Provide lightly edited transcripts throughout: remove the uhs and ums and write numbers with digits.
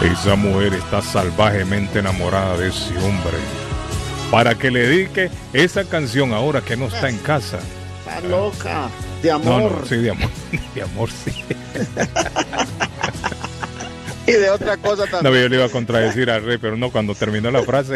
Esa mujer está salvajemente enamorada de ese hombre. Para que le dedique esa canción ahora que no está en casa. Está loca, de amor. No, sí, de amor. De amor, sí. Y de otra cosa también. No, yo le iba a contradecir al rey, pero no, cuando terminó la frase.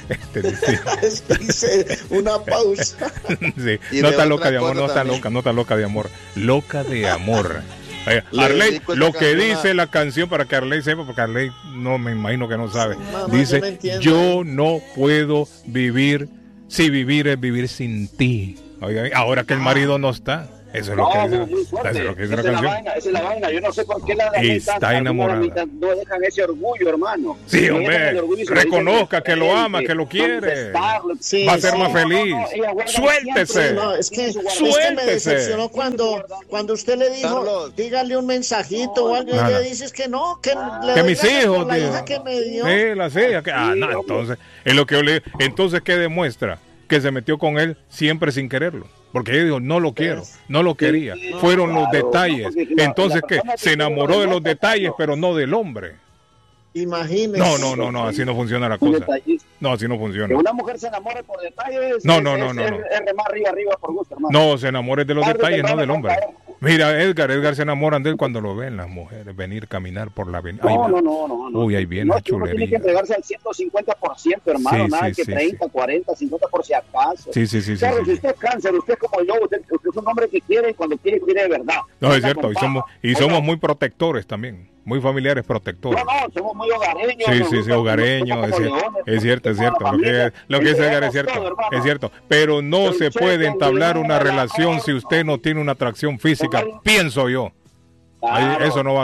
Es que hice una pausa. Sí. No está loca de amor, no está loca de amor. Loca de amor. Arley, lo que dice la canción, para que Arley sepa, porque Arley no me imagino que no sabe. Mamá, dice, yo no puedo vivir, si vivir es vivir sin ti. Oiga, ahora que el marido no está. Eso es lo que dice la canción. Esa es la vaina. Yo no sé por qué la está enamorada. No dejan ese orgullo, hermano. Sí, hombre. Reconozca que lo ama, que lo quiere. Sí, va a ser más feliz. Suéltese. No, es que me decepcionó cuando usted le dijo, Carlos, dígale un mensajito o algo, y le dices que no, que mis hijos, la hija que me dio. Sí, las hijas. No, entonces, es lo que yo le. Entonces, ¿qué demuestra? Que se metió con él siempre sin quererlo. Porque ella dijo, no lo quiero, no lo quería. Fueron los detalles. Entonces, ¿qué? Se enamoró de los detalles, pero no del hombre. Imagínese. No, así no funciona la cosa. No, así no funciona. Que una mujer se enamore por detalles. No. Es más arriba por gusto, hermano. No, se enamore de los detalles, no del hombre. Mira, Edgar se enamoran de él cuando lo ven las mujeres venir caminar por la avenida. No. Uy, ahí viene la chulería. Tiene que entregarse al 150%, hermano. Sí, nada que 30, 40, 50 por si acaso. Sí. Claro, si usted es cáncer, usted es como yo, usted es un hombre que quiere y cuando quiere de verdad. No, es cierto, somos muy protectores también. Muy familiares protectores. No, somos muy hogareños. Sí, hogareños. Es cierto. Lo que dice Edgar es cierto. Pero no se puede entablar una relación si usted no tiene una atracción física, pienso yo. Claro. Eso no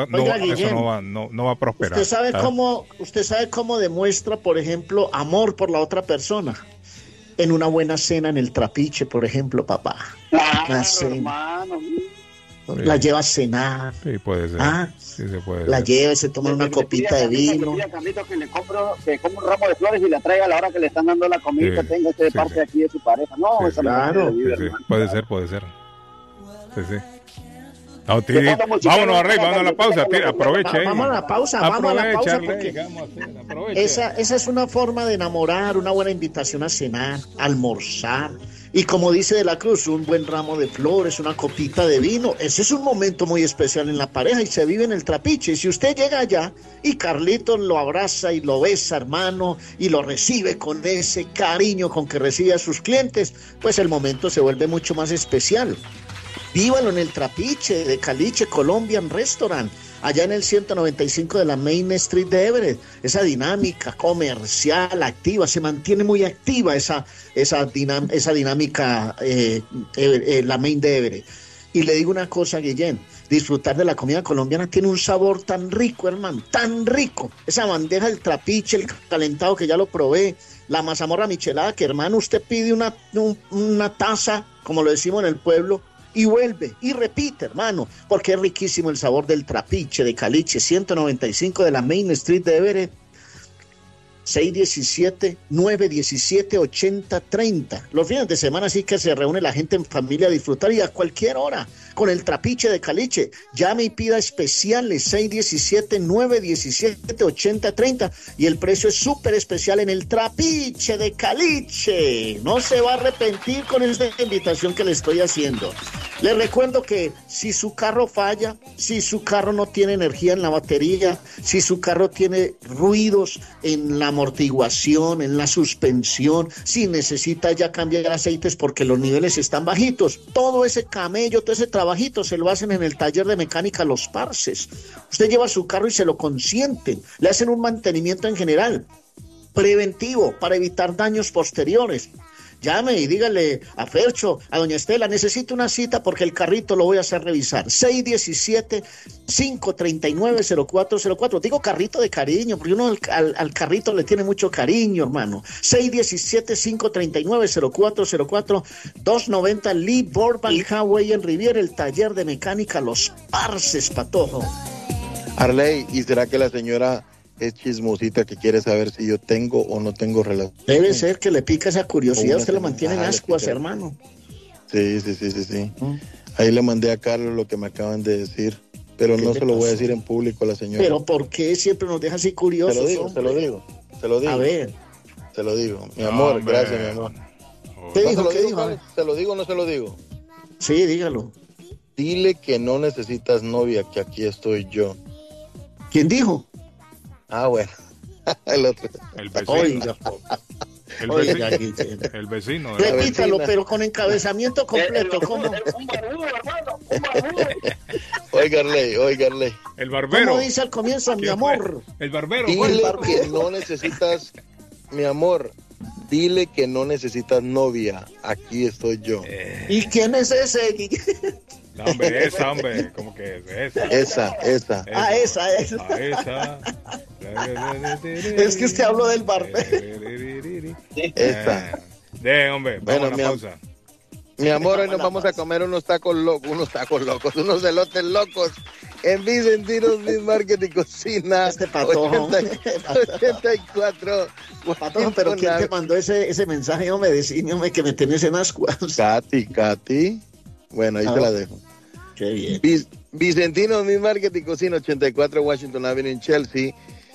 va a prosperar. Usted sabe cómo demuestra, por ejemplo, amor por la otra persona. En una buena cena en el trapiche, por ejemplo, papá. Claro, hermano. La lleva a cenar. Sí, puede ser. Sí, se puede la ser. lleva y se toma una copita de vino. Que le compre un ramo de flores y la traiga a la hora que le están dando la comida. Tenga de parte aquí de su pareja. No, sí, claro. Puede ser. Sí. No, vámonos, Rey, vamos a la pausa. Aproveche. Vamos a la pausa porque esa es una forma de enamorar, una buena invitación a cenar, almorzar. Y como dice De la Cruz, un buen ramo de flores, una copita de vino. Ese es un momento muy especial en la pareja y se vive en el trapiche. Y si usted llega allá y Carlitos lo abraza y lo besa, hermano, y lo recibe con ese cariño con que recibe a sus clientes, pues el momento se vuelve mucho más especial. Vívalo en el trapiche de Caliche Colombian Restaurant, allá en el 195 de la Main Street de Everett. Esa dinámica comercial activa, se mantiene muy activa esa dinámica, la Main de Everett. Y le digo una cosa, Guillén, disfrutar de la comida colombiana tiene un sabor tan rico, hermano, tan rico. Esa bandeja del trapiche, el calentado que ya lo probé, la mazamorra michelada, que hermano, usted pide una taza, como lo decimos en el pueblo, y vuelve y repite, hermano, porque es riquísimo el sabor del trapiche de Caliche, 195 de la Main Street de Everett, 617-917-8030. Los fines de semana sí que se reúne la gente en familia a disfrutar y a cualquier hora con el trapiche de Caliche. Llame y pida especiales 617-917-8030 y el precio es súper especial en el trapiche de Caliche. No se va a arrepentir con esta invitación que le estoy haciendo. Les recuerdo que si su carro falla, si su carro no tiene energía en la batería, si su carro tiene ruidos en la amortiguación, en la suspensión, si necesita ya cambiar aceites porque los niveles están bajitos, todo ese camello, todo ese trabajito se lo hacen en el taller de mecánica Los Parces. Usted lleva su carro y se lo consienten, le hacen un mantenimiento en general, preventivo, para evitar daños posteriores. Llame y dígale a Fercho, a doña Estela, necesito una cita porque el carrito lo voy a hacer revisar. 617-539-0404. Digo carrito de cariño, porque uno al carrito le tiene mucho cariño, hermano. 617-539-0404. 290 Lee Burbank Highway en Riviera, el taller de mecánica Los Parces, Patojo. Arley, ¿y será que la señora es chismosita que quiere saber si yo tengo o no tengo relación? Debe ser que le pica esa curiosidad, usted lo mantiene en ascuas, hermano. Sí. Ahí le mandé a Carlos lo que me acaban de decir. pero no se lo voy a decir en público a la señora. ¿Pero por qué siempre nos deja así curiosos? Se lo digo. A ver. Te lo digo. Mi amor, gracias, mi amor. ¿Qué dijo? ¿Se lo digo o no se lo digo? Sí, dígalo. Dile que no necesitas novia, que aquí estoy yo. ¿Quién dijo? Ah, bueno. El otro. El vecino. Oiga, El vecino. repítalo, pero con encabezamiento completo. ¿Cómo? Un barbudo, hermano, un barbudo. Óiganle. El barbero. ¿Cómo dice al comienzo, mi amor? El barbero. Dile que no necesitas, mi amor, dile que no necesitas novia, aquí estoy yo. ¿Y quién es ese? No, hombre, hombre, como que es esa. Esa. Es que usted habló del barbero. Esa. Hombre, vamos a la pausa. Mi amor, hoy nos vamos a comer unos elotes locos en Vicentinos Meat Market y Cocina. Este patojo. 84. Patojo, pero ¿quién te mandó ese mensaje? No me decía, que me tenés en ascuas. Katy. Bueno, ahí te la dejo. Qué bien. Vicentinos Meat Market y Cocina, 84 Washington Avenue en Chelsea.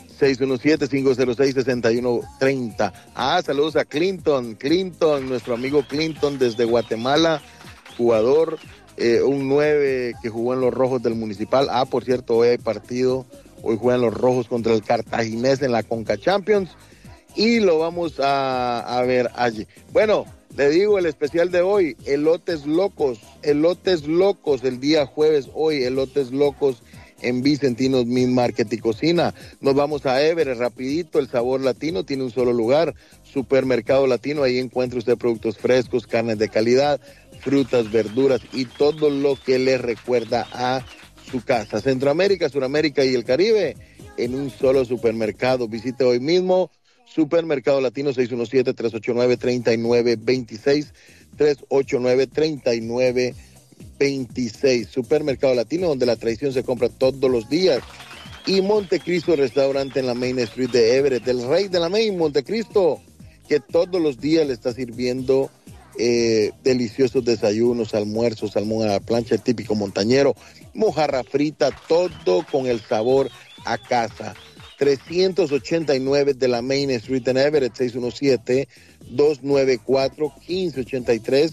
617-506-6130. Saludos a Clinton, nuestro amigo Clinton desde Guatemala, jugador, un 9 que jugó en los Rojos del Municipal. Por cierto, hoy hay partido, hoy juegan los Rojos contra el Cartaginés en la Conca Champions y lo vamos a ver allí. Bueno, le digo el especial de hoy, elotes locos, el día jueves, hoy elotes locos en Vicentinos Meat Market y Cocina. Nos vamos a Everett rapidito, el sabor latino tiene un solo lugar, Supermercado Latino, ahí encuentra usted productos frescos, carnes de calidad, frutas, verduras y todo lo que le recuerda a su casa. Centroamérica, Suramérica y el Caribe en un solo supermercado. Visite hoy mismo Supermercado Latino, 617-389-3926, 389-3926. Supermercado Latino, donde la tradición se compra todos los días. Y Montecristo Restaurante en la Main Street de Everett, el rey de la Main, Montecristo, que todos los días le está sirviendo deliciosos desayunos, almuerzos, salmón a la plancha, el típico montañero, mojarra frita, todo con el sabor a casa. 389 de la Main Street en Everett, 617-294-1583,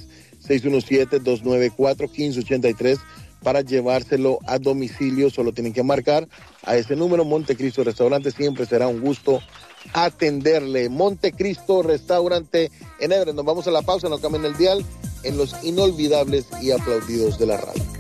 617-294-1583 para llevárselo a domicilio. Solo tienen que marcar a ese número. Montecristo Restaurante, siempre será un gusto atenderle. Montecristo Restaurante en Everett. Nos vamos a la pausa, no cambien el dial en los inolvidables y aplaudidos de la radio.